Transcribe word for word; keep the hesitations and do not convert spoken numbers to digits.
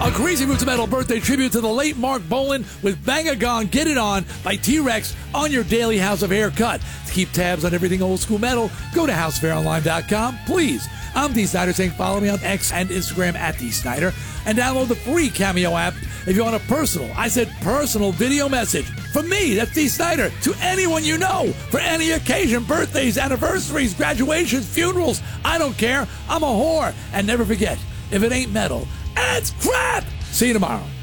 A Crazy Roots of Metal birthday tribute to the late Mark Bolan with Bang a Gong, Get It On by T-Rex on your daily House of Haircut. To keep tabs on everything old school metal, go to house fair online dot com, please. I'm Dee Snider saying follow me on X and Instagram at Dee Snider and download the free Cameo app if you want a personal, I said personal video message from me, that's Dee Snider, to anyone you know for any occasion, birthdays, anniversaries, graduations, funerals. I don't care. I'm a whore. And never forget, if it ain't metal, it's crap. See you tomorrow.